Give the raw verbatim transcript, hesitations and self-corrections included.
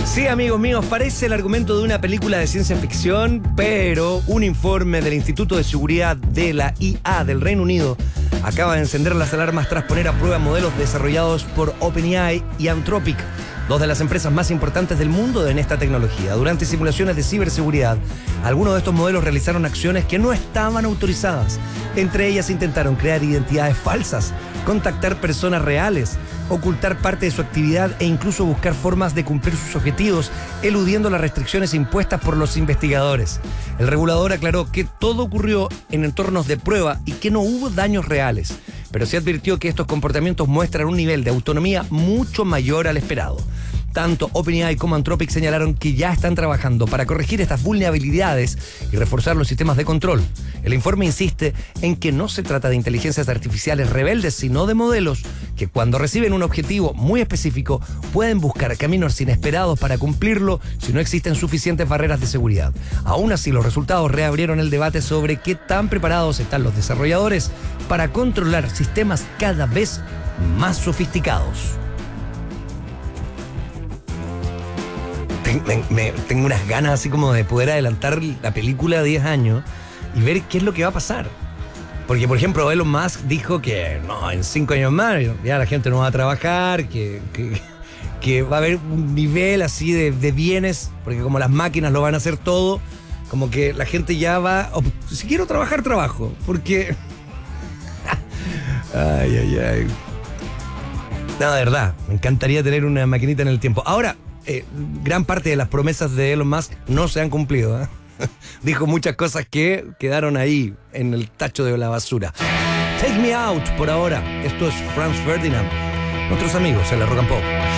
Sí, amigos míos, parece el argumento de una película de ciencia ficción, pero un informe del Instituto de Seguridad de la I A del Reino Unido acaba de encender las alarmas tras poner a prueba modelos desarrollados por OpenAI y Anthropic, dos de las empresas más importantes del mundo en esta tecnología. Durante simulaciones de ciberseguridad, algunos de estos modelos realizaron acciones que no estaban autorizadas. Entre ellas intentaron crear identidades falsas, contactar personas reales, ocultar parte de su actividad e incluso buscar formas de cumplir sus objetivos, eludiendo las restricciones impuestas por los investigadores. El regulador aclaró que todo ocurrió en entornos de prueba y que no hubo daños reales, pero se advirtió que estos comportamientos muestran un nivel de autonomía mucho mayor al esperado. Tanto OpenAI como Anthropic señalaron que ya están trabajando para corregir estas vulnerabilidades y reforzar los sistemas de control. El informe insiste en que no se trata de inteligencias artificiales rebeldes, sino de modelos que cuando reciben un objetivo muy específico pueden buscar caminos inesperados para cumplirlo si no existen suficientes barreras de seguridad. Aún así, los resultados reabrieron el debate sobre qué tan preparados están los desarrolladores para controlar sistemas cada vez más sofisticados. Me, me, tengo unas ganas así como de poder adelantar la película a diez años y ver qué es lo que va a pasar. Porque, por ejemplo, Elon Musk dijo que no, en cinco años más ya la gente no va a trabajar, que, que, que va a haber un nivel así de, de bienes, porque como las máquinas lo van a hacer todo, como que la gente ya va... Oh, si quiero trabajar, trabajo, porque... ay, ay, ay. No, de verdad, me encantaría tener una maquinita en el tiempo. Ahora... Eh, gran parte de las promesas de Elon Musk no se han cumplido, ¿eh? Dijo muchas cosas que quedaron ahí en el tacho de la basura. Take Me Out por ahora. Esto es Franz Ferdinand. Nuestros amigos en la Rock and Pop.